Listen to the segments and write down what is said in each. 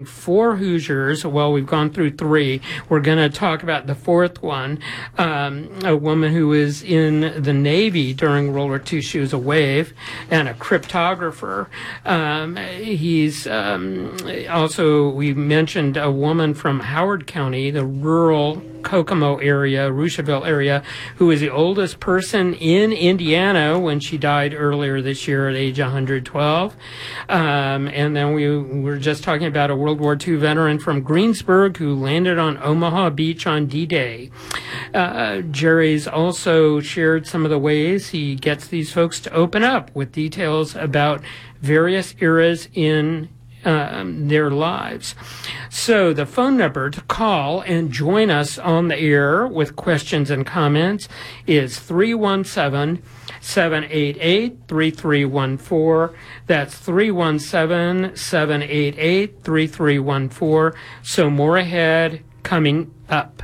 4 Hoosiers. Well, we've gone through 3. We're going to talk about the 4th one, a woman who was in the Navy during World War II. She was a wave and a cryptographer. He's also, we mentioned a woman from Howard County, the rural Kokomo area, Rushville area, who was the oldest person in Indiana when she died earlier this year at age 112. And then we were just talking about a World War II veteran from Greensburg who landed on Omaha Beach on D-Day. Jerry's also shared some of the ways he gets these folks to open up with details about various eras in their lives. So the phone number to call and join us on the air with questions and comments is 317-788-3314. That's 317-788-3314. So more ahead coming up.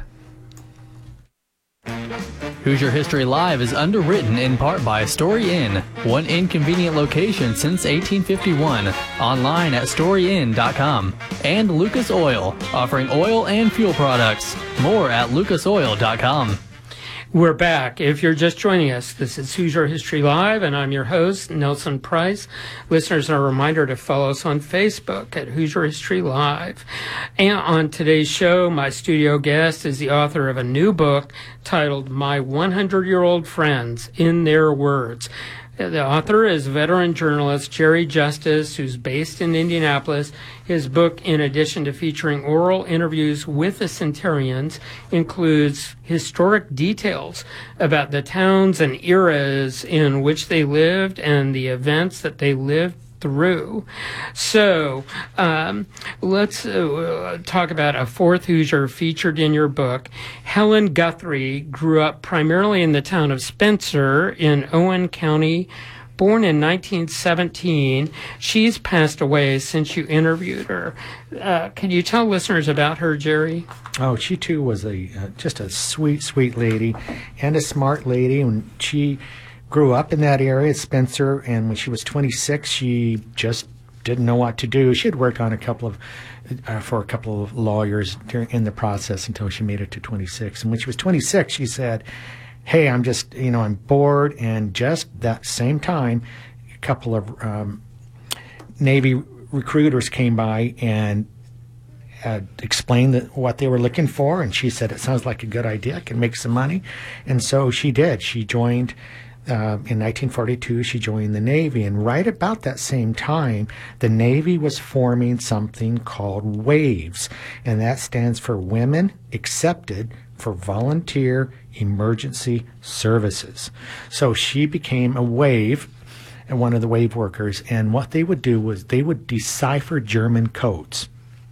Hoosier History Live is underwritten in part by Story Inn, one inconvenient location since 1851, online at storyinn.com, and Lucas Oil, offering oil and fuel products. More at lucasoil.com. We're back. If you're just joining us, this is Hoosier History Live, and I'm your host, Nelson Price. Listeners, a reminder to follow us on Facebook at Hoosier History Live. And on today's show, my studio guest is the author of a new book titled My 100-Year-Old Friends, in Their Words. The author is veteran journalist Jerry Justice, who's based in Indianapolis. His book, in addition to featuring oral interviews with the Centurions, includes historic details about the towns and eras in which they lived and the events that they lived through. So let's talk about a 4th Hoosier featured in your book. Helen Guthrie grew up primarily in the town of Spencer in Owen County. Born in 1917, she's passed away since you interviewed her. Can you tell listeners about her, Jerry? Oh, she too was just a sweet, sweet lady and a smart lady. And she grew up in that area, Spencer, and when she was 26, she just didn't know what to do. She had worked on for a couple of lawyers in the process until she made it to 26. And when she was 26, she said, hey, I'm just, I'm bored. And just that same time, a couple of Navy recruiters came by and explained what they were looking for. And she said, it sounds like a good idea. I can make some money. And so she did. She joined in 1942, she joined the Navy, and right about that same time, the Navy was forming something called WAVES, and that stands for Women Accepted for Volunteer Emergency Services. So she became a WAVE, and one of the WAVE workers, and what they would do was they would decipher German codes.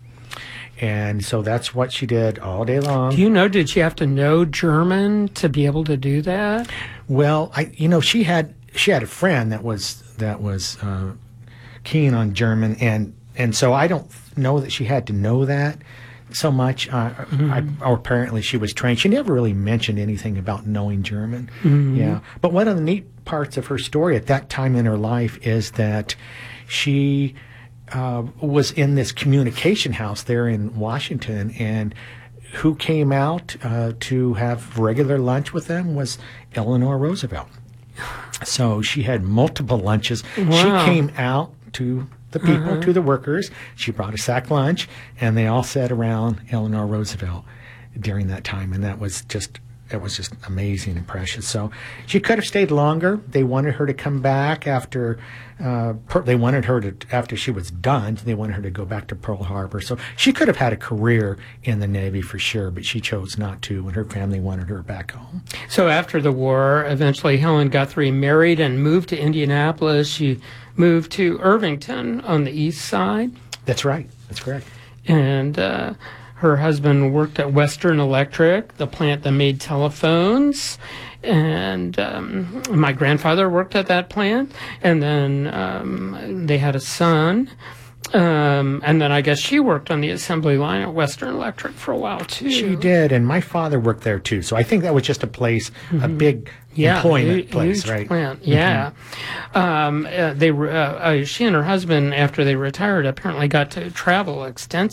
And so that's what she did all day long. Do you know, did she have to know German to be able to do that? Well, she had a friend that was keen on German, and so I don't know that she had to know that so much. Or apparently she was trained. She never really mentioned anything about knowing German. Mm-hmm. Yeah, but one of the neat parts of her story at that time in her life is that she was in this communication house there in Washington, and who came out to have regular lunch with them was Eleanor Roosevelt. So she had multiple lunches. Wow. She came out to the people, to the workers. She brought a sack lunch, and they all sat around Eleanor Roosevelt during that time, and it was just amazing and precious. So she could have stayed longer. They wanted her to come back after after she was done. They wanted her to go back to Pearl Harbor. So she could have had a career in the Navy for sure, but she chose not to, and her family wanted her back home. So after the war, eventually Helen Guthrie married and moved to Indianapolis. She moved to Irvington on the east side. That's right. That's correct. And her husband worked at Western Electric, the plant that made telephones, and my grandfather worked at that plant, and then they had a son, and then I guess she worked on the assembly line at Western Electric for a while, too. She did, and my father worked there, too, so I think that was just a place, a big employment place, right? Plant. Yeah. She and her husband, after they retired, apparently got to travel extensively.